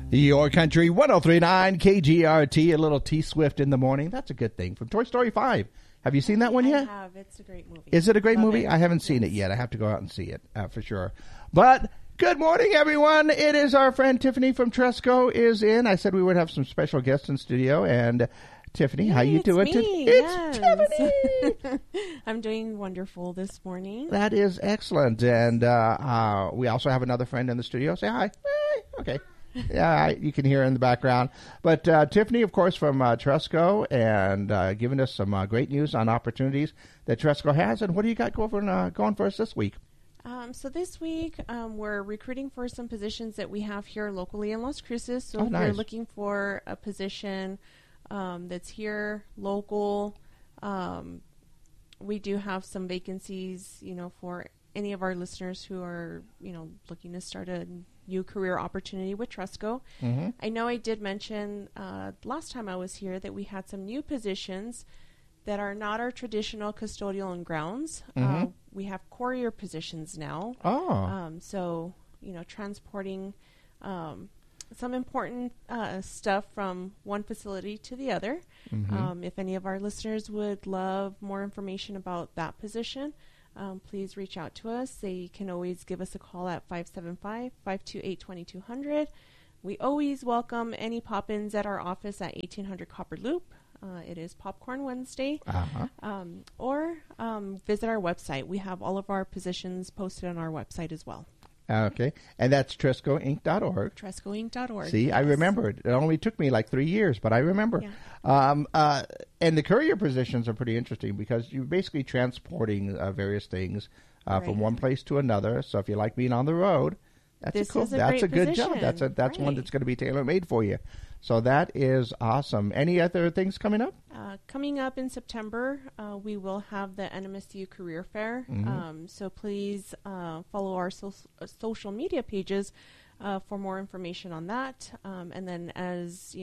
Your Country 103.9 KGRT, a little T-Swift in the morning. That's a good thing. From Toy Story 5. Have you seen that one yet? I have. It's a great movie. Is it a great movie? It. I haven't seen it yet. I have to go out and see it for sure. But good morning, everyone. It is our friend Tiffany from Tresco is in. I said we would have some special guests in studio. And Tiffany, how you doing? It's Tiffany. I'm doing wonderful this morning. That is excellent. And we also have another friend in the studio. Say hi. Okay. Yeah, you can hear her in the background. But Tiffany, of course, from Tresco, and giving us some great news on opportunities that Tresco has. And what do you got going for us this week? So this week, we're recruiting for some positions that we have here locally in Las Cruces. So if nice. you're looking for a position that's here, local, we do have some vacancies, for any of our listeners who are, looking to start a new career opportunity with Tresco. Mm-hmm. I know I did mention last time I was here that we had some new positions that are not our traditional custodial and grounds. Mm-hmm. We have courier positions now. Oh. So, transporting some important stuff from one facility to the other. Mm-hmm. If any of our listeners would love more information about that position, please reach out to us. They can always give us a call at 575-528-2200. We always welcome any pop-ins at our office at 1800 Copper Loop. It is Popcorn Wednesday. Uh-huh. Or visit our website. We have all of our positions posted on our website as well. Okay. And that's TrescoInc.org. TrescoInc.org. See, yes. I remember it. It only took me like 3 years, but I remember. Yeah. And the courier positions are pretty interesting because you're basically transporting various things from one place to another. So if you like being on the road, that's a good job. That's right. One that's going to be tailor-made for you. So that is awesome. Any other things coming up? Coming up in September, we will have the NMSU Career Fair. Mm-hmm. So please follow our social media pages for more information on that. And then as,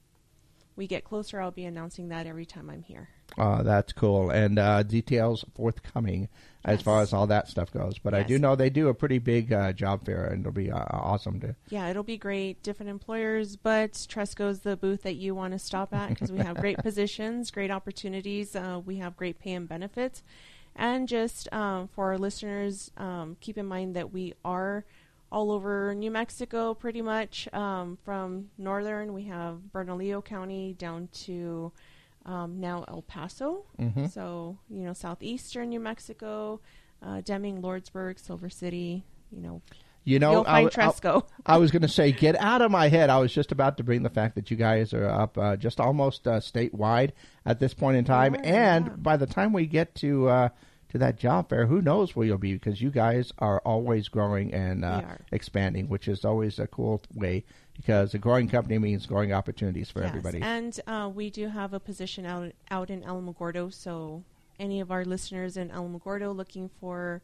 we get closer, I'll be announcing that every time I'm here. That's cool. And details forthcoming as far as all that stuff goes. But yes. I do know they do a pretty big job fair, and it'll be awesome to. Yeah, it'll be great. Different employers, but Tresco's the booth that you want to stop at because we have great positions, great opportunities. We have great pay and benefits. And just for our listeners, keep in mind that we are all over New Mexico pretty much. From northern, we have Bernalillo County down to now El Paso. Mm-hmm. So, southeastern New Mexico, Deming, Lordsburg, Silver City, you'll find Tresco. I was going to say, get out of my head. I was just about to bring the fact that you guys are up just almost statewide at this point in time. By the time we get to that job fair, who knows where you'll be, because you guys are always growing and expanding, which is always a cool way, because a growing company means growing opportunities for everybody. And we do have a position out in Alamogordo, so any of our listeners in Alamogordo looking for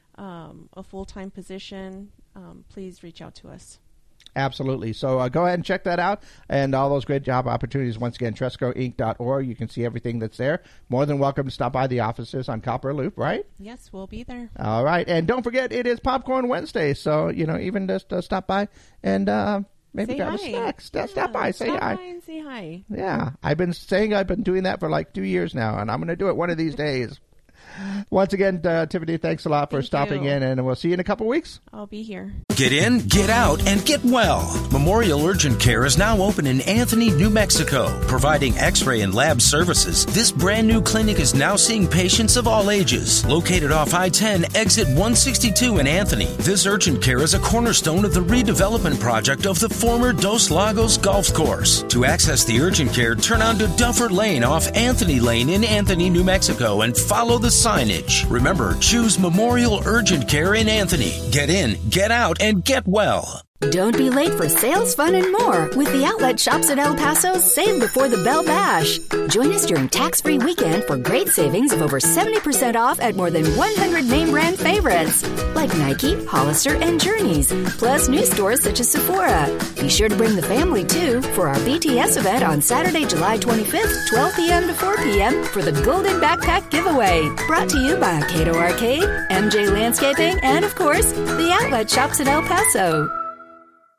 a full-time position, please reach out to us. Absolutely. So go ahead and check that out. And all those great job opportunities, once again, TrescoInc.org. You can see everything that's there. More than welcome to stop by the offices on Copper Loop, right? Yes, we'll be there. All right. And don't forget, it is Popcorn Wednesday. So, even just stop by and maybe grab a snack. Stop by. Say hi. Stop by and say hi. Yeah. I've been doing that for like 2 years now, and I'm going to do it one of these days. Once again, Tiffany, thanks a lot for stopping in, and we'll see you in a couple weeks. I'll be here. Get in, get out, and get well. Memorial Urgent Care is now open in Anthony, New Mexico, providing x-ray and lab services. This brand new clinic is now seeing patients of all ages. Located off I-10, exit 162 in Anthony, this urgent care is a cornerstone of the redevelopment project of the former Dos Lagos Golf Course. To access the urgent care, turn onto Duffer Lane off Anthony Lane in Anthony, New Mexico, and follow the signage. Remember, choose Memorial Urgent Care in Anthony. Get in, get out, and get well. Don't be late for sales, fun, and more with the Outlet Shops at El Paso's Save Before the Bell Bash. Join us during tax-free weekend for great savings of over 70% off at more than 100 name brand favorites like Nike, Hollister, and Journeys, plus new stores such as Sephora. Be sure to bring the family, too, for our BTS event on Saturday, July 25th, 12 p.m. to 4 p.m. for the Golden Backpack Giveaway. Brought to you by Cato Arcade, MJ Landscaping, and, of course, the Outlet Shops at El Paso.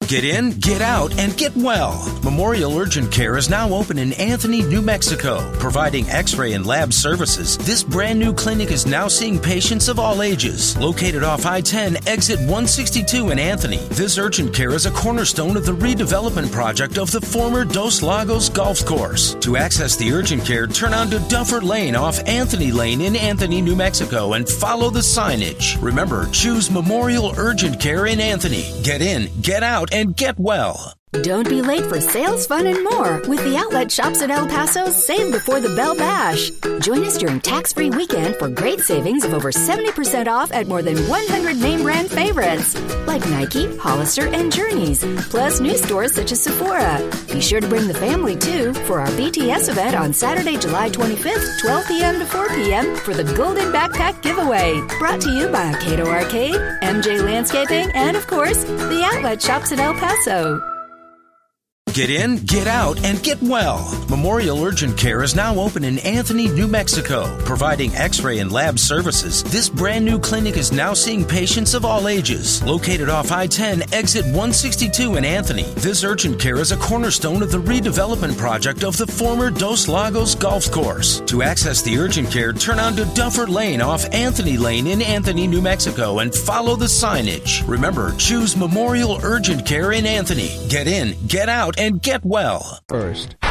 Get in, get out, and get well. Memorial Urgent Care is now open in Anthony, New Mexico, providing x-ray and lab services. This brand new clinic is now seeing patients of all ages. Located off I-10, exit 162 in Anthony, this urgent care is a cornerstone of the redevelopment project of the former Dos Lagos Golf Course. To access the urgent care, turn onto Duffer Lane off Anthony Lane in Anthony, New Mexico, and follow the signage. Remember, choose Memorial Urgent Care in Anthony. Get in, get out, and get well. Don't be late for sales, fun, and more with the outlet shops at El Paso's Save Before the Bell Bash. Join us during tax-free weekend for great savings of over 70% off at more than 100 name brand favorites like Nike, Hollister, and Journeys, plus new stores such as Sephora. Be sure to bring the family, too, for our BTS event on Saturday, July 25th, 12 p.m. to 4 p.m. for the Golden Backpack Giveaway. Brought to you by Cato Arcade, MJ Landscaping, and, of course, the outlet shops at El Paso. Get in, get out, and get well. Memorial Urgent Care is now open in Anthony, New Mexico, providing x-ray and lab services. This brand new clinic is now seeing patients of all ages. Located off I-10, exit 162 in Anthony, this urgent care is a cornerstone of the redevelopment project of the former Dos Lagos Golf Course. To access the urgent care, turn onto Duffer Lane off Anthony Lane in Anthony, New Mexico, and follow the signage. Remember, choose Memorial Urgent Care in Anthony. Get in, get out, and get well. First.